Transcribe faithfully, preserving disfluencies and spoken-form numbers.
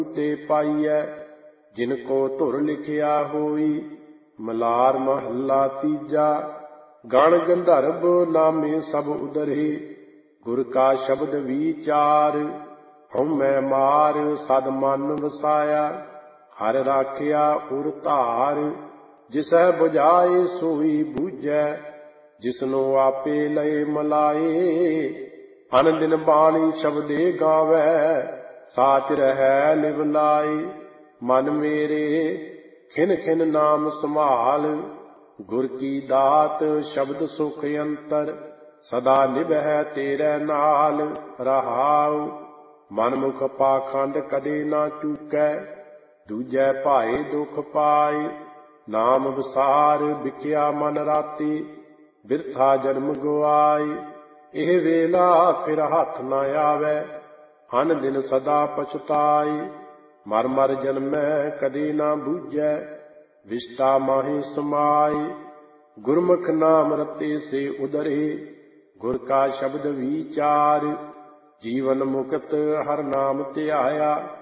ਤੇ ਪਾਈਐ, ਜਿਨ ਕੋ ਧੁਰ ਲਿਖਿਆ ਹੋਈ। ਮਲਾਰ ਮਹੱਲਾ ਤੀਜਾ। ਗਣ ਗੰਧਰਵ ਨਾਮੇ ਸਭ ਉਦਰੇ, ਗੁਰ ਕਾ ਸ਼ਬਦ ਵਿਚਾਰ। ਹਉਮੈ ਮਾਰ ਸਦ ਮਨ ਵਸਾਇਆ, ਹਰਿ ਰਾਖਿਆ ਉਰ ਧਾਰ। ਜਿਸੈ ਬੁਝਾਏ ਸੋਈ ਬੂਝੈ, ਜਿਸਨੂੰ ਆਪੇ ਲਏ ਮਲਾਏ। ਅਨ ਦਿਨ ਬਾਣੀ ਸ਼ਬਦੇ ਗਾਵੈ, ਸਾਚ ਰਹੈ ਲਿਵ ਲਾਏ। ਮਨ ਮੇਰੇ ਖਿਨ ਖਿਨ ਨਾਮ ਸੰਭਾਲ, ਗੁਰ ਕੀ ਦਾਤ ਸ਼ਬਦ ਸੁਖ ਅੰਤਰ। ਸਦਾ ਨਿਭੈ ਤੇਰੇ ਨਾਲ ਰਹਾਉ, ਮਨਮੁਖ ਪਾਖੰਡ ਕਦੇ ਨਾ ਚੂਕੈ। ਦੂਜੈ ਭਾਏ ਦੁਖ ਪਾਏ, ਨਾਮ ਵਿਸਾਰ ਵਿਕਿਆ ਮਨ ਰਾਤੀ। ਬਿਰਥਾ ਜਨਮ ਗੁਆਏ, ਇਹ ਵੇਲਾ ਫਿਰ ਹੱਥ ਨਾ ਆਵੈ। ਅਨ ਦਿਨ ਸਦਾ ਪਛਤਾਏ, ਮਰ ਮਰ ਜਨਮੈ ਕਦੇ ਨਾ ਬੂਝੈ। ਵਿਸ਼ਟਾ ਮਾਹੀ ਸਮਾਏ, ਗੁਰਮੁਖ ਨਾਮ ਰਤੇ ਸੇ ਉਦਰੇ। ਗੁਰ ਕਾ ਸ਼ਬਦ ਵਿਚਾਰ, ਜੀਵਨ ਮੁਕਤ ਹਰ ਨਾਮ ਧਿਆਇਆ।